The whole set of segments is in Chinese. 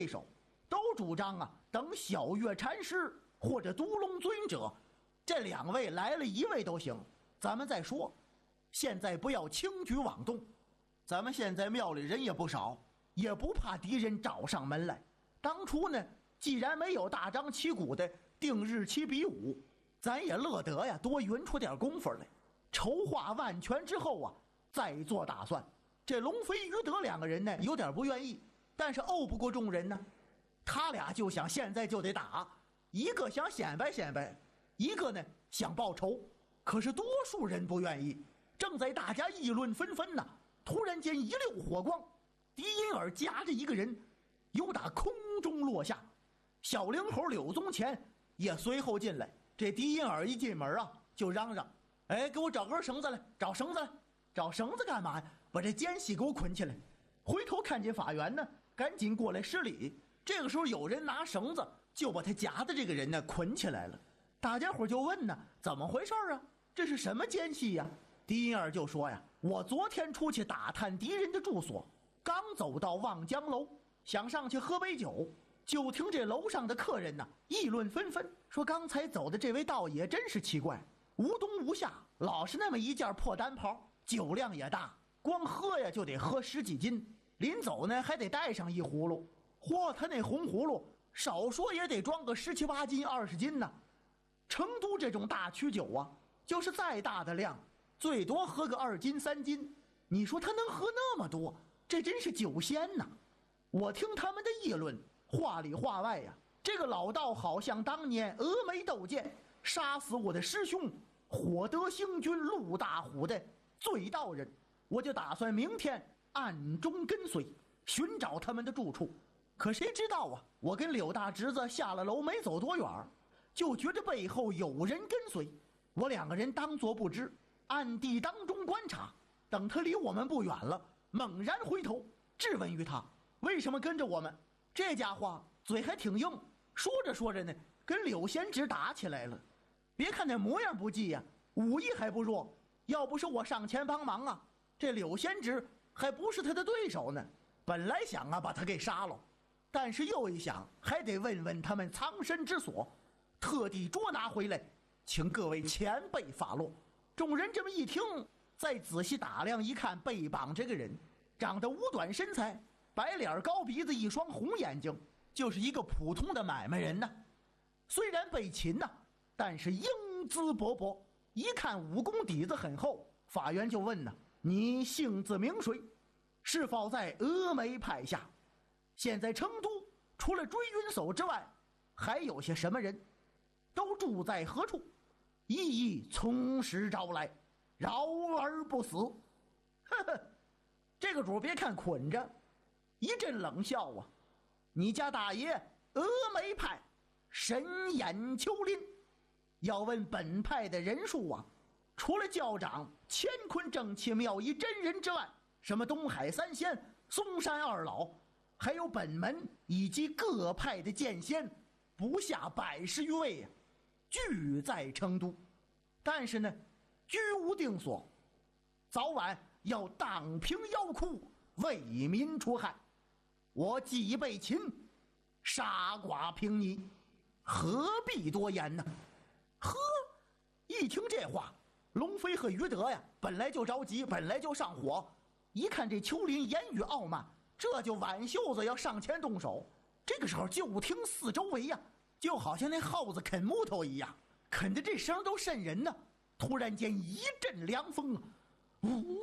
对手，都主张啊，等小月禅师或者独龙尊者这2位来了1位都行，咱们再说。现在不要轻举妄动，咱们现在庙里人也不少，也不怕敌人找上门来。当初呢，既然没有大张旗鼓的定日期比武，咱也乐得呀多匀出点功夫来。筹划万全之后啊，再做打算。这龙飞于德2个人呢，有点不愿意，但是怄不过众人呢。他俩就想现在就得打，一个想显摆显摆，一个呢想报仇。可是多数人不愿意。正在大家议论纷纷呢，突然间一溜火光，狄银儿夹着一个人由打空中落下，小灵猴柳宗乾也随后进来。这狄银儿一进门啊，就嚷嚷：“哎，给我找根绳子来，找绳子来！找绳子干嘛呀？把这奸细给我捆起来！”回头看见法源呢，赶紧过来施礼。这个时候有人拿绳子就把他夹的这个人呢捆起来了。大家伙就问呢，怎么回事啊？这是什么奸细呀？狄银儿就说呀，我昨天出去打探敌人的住所，刚走到望江楼，想上去喝杯酒，就听这楼上的客人呢议论纷纷，说刚才走的这位道爷真是奇怪，无冬无夏，老是那么一件破单袍，酒量也大，光喝呀就得喝10几斤，临走呢还得带上一葫芦。嚯，他那红葫芦少说也得装个17、18斤、20斤呢。成都这种大曲酒啊，就是再大的量，最多喝个2斤3斤。你说他能喝那么多，这真是酒仙呐！我听他们的议论，话里话外呀，这个老道好像当年峨眉斗剑杀死我的师兄火德星君陆大虎的醉道人，我就打算明天暗中跟随，寻找他们的住处。可谁知道啊，我跟柳大侄子下了楼没走多远，就觉着背后有人跟随。我2个人当作不知，暗地当中观察，等他离我们不远了，猛然回头质问于他，为什么跟着我们？这家伙嘴还挺硬，说着说着呢，跟柳贤侄打起来了。别看那模样不济呀，武艺还不弱，要不是我上前帮忙啊，这柳贤侄还不是他的对手呢。本来想啊把他给杀了，但是又一想，还得问问他们藏身之所，特地捉拿回来，请各位前辈发落。众人这么一听，再仔细打量一看，被绑这个人长得五短身材，白脸高鼻子，一双红眼睛，就是一个普通的买卖人呢。虽然被擒呢，但是英姿勃勃，一看武功底子很厚。法源就问呢，你姓字名谁？是否在峨眉派下？现在成都除了追云叟之外，还有些什么人？都住在何处？一一从实招来，饶而不死。呵呵，这个主别看捆着，一阵冷笑啊。你家大爷峨眉派神眼丘林，要问本派的人数啊，除了教长乾坤正气妙一真人之外，什么东海3仙、嵩山2老，还有本门以及各派的剑仙，不下100余位啊，聚在成都。但是呢，居无定所，早晚要荡平妖窟，为民除害。我既被擒，杀剐平你，何必多言呢？呵，一听这话，龙飞和于德呀，本来就着急，本来就上火，一看这丘林言语傲慢，这就挽袖子要上前动手。这个时候就听四周围呀，就好像那耗子啃木头一样，啃的这声都瘆人呢。突然间一阵凉风啊，呜，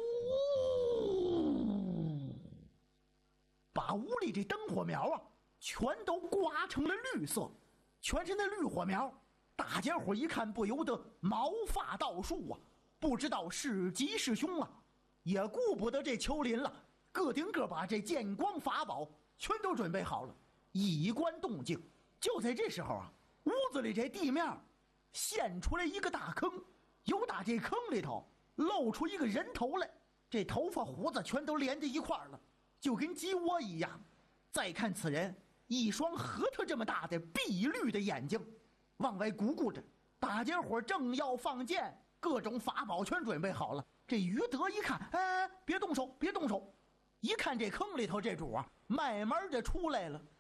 把屋里这灯火苗啊全都刮成了绿色，全是那绿火苗。大家伙一看不由得毛发倒竖啊，不知道是吉是凶啊，也顾不得这丘林了，个顶个把这剑光法宝全都准备好了，以观动静。就在这时候啊，屋子里这地面现出来一个大坑，由打这坑里头露出一个人头来，这头发胡子全都连在一块了，就跟鸡窝一样。再看此人，一双核桃这么大的碧绿的眼睛往外鼓鼓着。大家伙正要放箭，各种法宝全准备好了。这于德一看，哎，别动手，别动手！一看这坑里头这主啊，慢慢的出来了。